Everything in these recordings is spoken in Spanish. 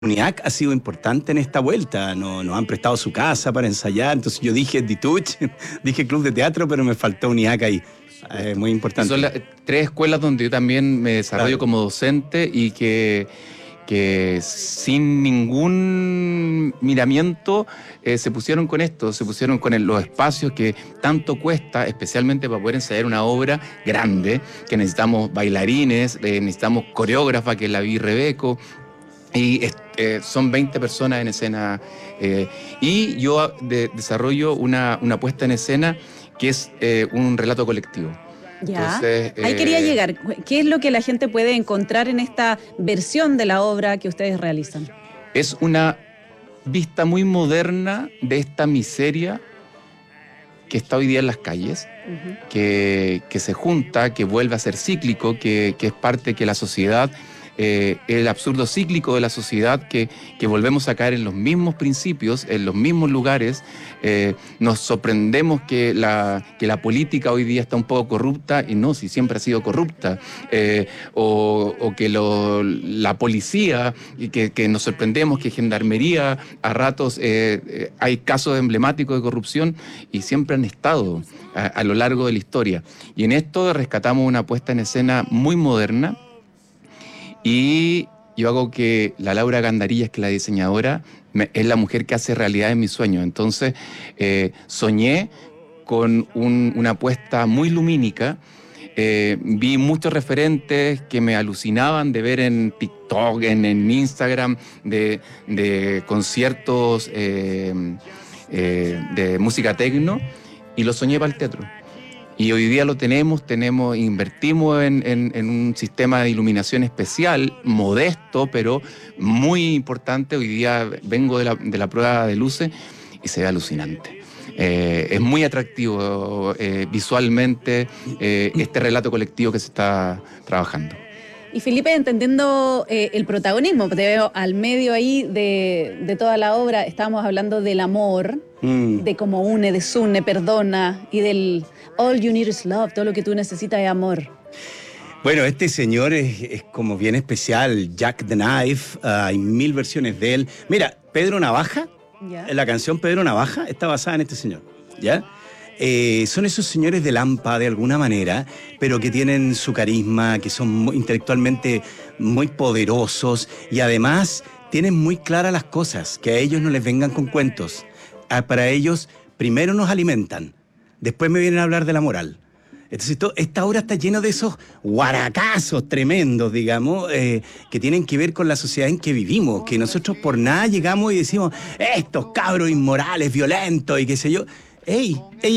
UNIAC ha sido importante en esta vuelta, nos han prestado su casa para ensayar, entonces yo dije Dituch, dije Club de Teatro, pero me faltó UNIAC ahí, muy importante. Son las 3 escuelas donde yo también me desarrollo como docente y que sin ningún miramiento se pusieron con esto, se pusieron con los espacios que tanto cuesta, especialmente para poder ensayar una obra grande, que necesitamos bailarines, necesitamos coreógrafa, que es la Vi Rebeco, y son 20 personas en escena, y yo desarrollo una puesta en escena que es un relato colectivo. Ya, entonces, ahí quería llegar. ¿Qué es lo que la gente puede encontrar en esta versión de la obra que ustedes realizan? Es una vista muy moderna de esta miseria que está hoy día en las calles, que se junta, que vuelve a ser cíclico, que es parte que la sociedad... el absurdo cíclico de la sociedad, que volvemos a caer en los mismos principios, en los mismos lugares. Nos sorprendemos que la política hoy día está un poco corrupta, y no, si siempre ha sido corrupta, o que la policía, que nos sorprendemos que Gendarmería a ratos hay casos emblemáticos de corrupción, y siempre han estado a lo largo de la historia. Y en esto rescatamos una puesta en escena muy moderna. Y yo hago que la Laura Gandarillas, que es la diseñadora, es la mujer que hace realidad en mis sueños. Entonces, soñé con una apuesta muy lumínica. Vi muchos referentes que me alucinaban de ver en TikTok, en Instagram, de conciertos de música techno, y lo soñé para el teatro. Y hoy día lo invertimos en un sistema de iluminación especial, modesto, pero muy importante. Hoy día vengo de la prueba de luces y se ve alucinante. Es muy atractivo visualmente este relato colectivo que se está trabajando. Y Felipe, entendiendo el protagonismo, te veo al medio ahí de toda la obra, estábamos hablando del amor, de cómo une, desune, perdona, y del all you need is love, todo lo que tú necesitas es amor. Bueno, este señor es como bien especial, Jack the Knife, hay 1000 versiones de él. Mira, Pedro Navaja, la canción Pedro Navaja está basada en este señor, ¿ya? Son esos señores de Lampa de alguna manera, pero que tienen su carisma, que son intelectualmente muy poderosos y además tienen muy claras las cosas, que a ellos no les vengan con cuentos. Para ellos, primero nos alimentan, después me vienen a hablar de la moral. Entonces, esta obra está llena de esos guaracazos tremendos, digamos, que tienen que ver con la sociedad en que vivimos, que nosotros por nada llegamos y decimos, estos cabros inmorales, violentos y qué sé yo. ¡Ey!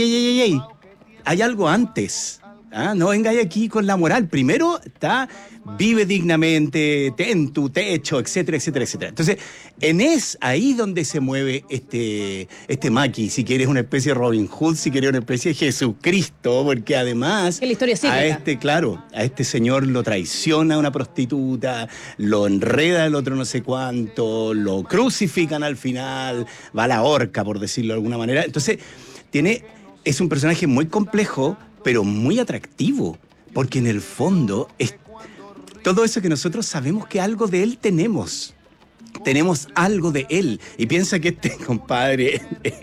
Hay algo antes. No vengáis aquí con la moral. Primero vive dignamente, ten tu techo, etcétera, etcétera, etcétera. Entonces, ahí donde se mueve este Maki, si quieres una especie de Robin Hood, si quieres una especie de Jesucristo, porque además la historia a este señor lo traiciona una prostituta, lo enreda el otro no sé cuánto, lo crucifican al final, va a la horca, por decirlo de alguna manera. Entonces, es un personaje muy complejo, pero muy atractivo, porque en el fondo es todo eso que nosotros sabemos que algo de él tenemos algo de él, y piensa que este compadre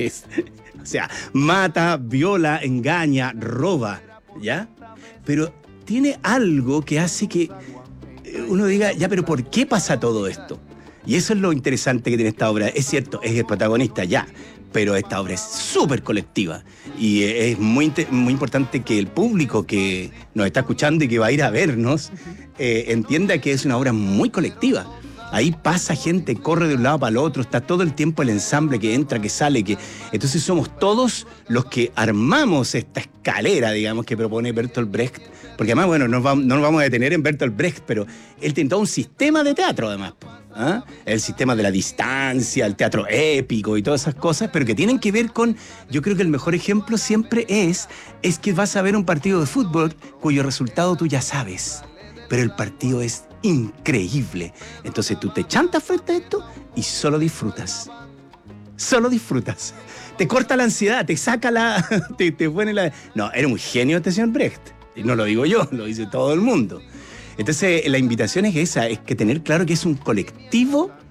mata, viola, engaña, roba, ¿ya? Pero tiene algo que hace que uno diga, ya, pero ¿por qué pasa todo esto? Y eso es lo interesante que tiene esta obra. Es cierto, es el protagonista, ya, pero esta obra es súper colectiva y es muy importante que el público que nos está escuchando y que va a ir a vernos entienda que es una obra muy colectiva. Ahí pasa gente, corre de un lado para el otro, está todo el tiempo el ensamble que entra, que sale, entonces somos todos los que armamos esta escalera, digamos, que propone Bertolt Brecht, porque además, bueno, no nos vamos a detener en Bertolt Brecht, pero él tiene todo un sistema de teatro, además, el sistema de la distancia, el teatro épico y todas esas cosas, pero que tienen que ver con, yo creo que el mejor ejemplo siempre es que vas a ver un partido de fútbol cuyo resultado tú ya sabes, pero el partido es increíble. Entonces tú te chantas frente a esto y solo disfrutas. Te corta la ansiedad, te saca te pone la... No, era un genio este señor Brecht. Y no lo digo yo, lo dice todo el mundo. Entonces la invitación es esa, es que tener claro que es un colectivo